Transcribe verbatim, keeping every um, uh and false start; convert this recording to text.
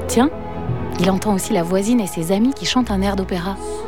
Tiens, il entend aussi la voisine et ses amis qui chantent un air d'opéra.